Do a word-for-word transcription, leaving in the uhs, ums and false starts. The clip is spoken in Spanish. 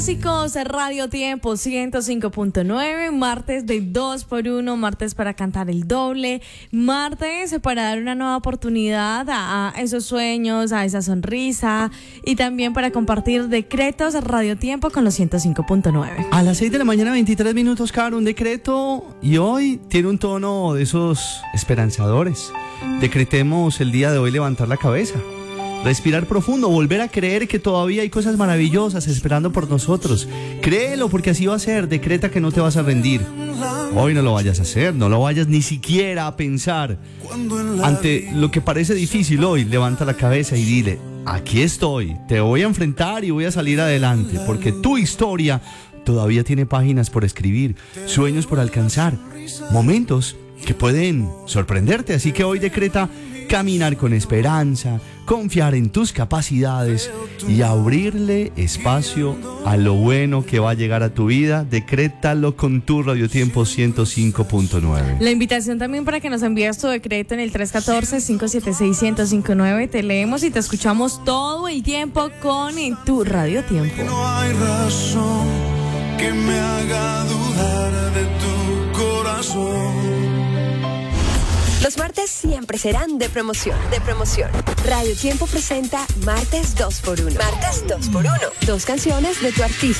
Clásicos, Radio Tiempo ciento cinco punto nueve, martes de dos por uno, martes para cantar el doble, martes para dar una nueva oportunidad a, a esos sueños, a esa sonrisa y también para compartir decretos Radio Tiempo con los ciento cinco punto nueve. A las seis de la mañana, veintitrés minutos, Caro, un decreto y hoy tiene un tono de esos esperanzadores. Decretemos el día de hoy levantar la cabeza. Respirar profundo, volver a creer que todavía hay cosas maravillosas esperando por nosotros. Créelo, porque así va a ser. Decreta que no te vas a rendir. Hoy no lo vayas a hacer, no lo vayas ni siquiera a pensar. Ante lo que parece difícil hoy, levanta la cabeza y dile: aquí estoy, te voy a enfrentar y voy a salir adelante, porque tu historia todavía tiene páginas por escribir, sueños por alcanzar, momentos que pueden sorprenderte. Así que hoy decreta caminar con esperanza, confiar en tus capacidades y abrirle espacio a lo bueno que va a llegar a tu vida. Decrétalo con tu Radio Tiempo ciento cinco punto nueve. La invitación también para que nos envíes tu decreto en el tres uno cuatro, cinco siete seis, uno cero cinco nueve. Te leemos y te escuchamos todo el tiempo con tu Radio Tiempo. No hay razón que me haga dudar de tu corazón. Los martes siempre serán de promoción, de promoción. Radio Tiempo presenta Martes dos por uno. Martes dos por uno. Dos canciones de tu artista